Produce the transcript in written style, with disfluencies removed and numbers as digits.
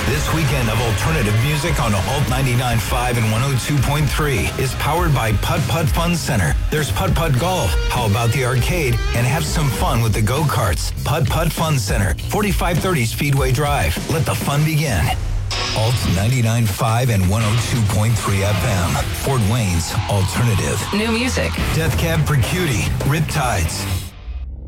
This weekend of alternative music on Alt 99.5 and 102.3 is powered by Putt Putt Fun Center. There's Putt Putt Golf. How about the arcade? And have some fun with the go-karts. Putt Putt Fun Center, 4530 Speedway Drive. Let the fun begin. Alt 99.5 and 102.3 FM. Fort Wayne's alternative. New music. Death Cab for Cutie. Riptides.